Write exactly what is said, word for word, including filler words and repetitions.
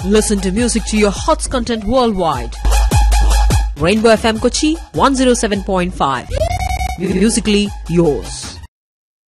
Listen to music to your hots content worldwide. Rainbow F M Kochi one oh seven point five. Musically yours.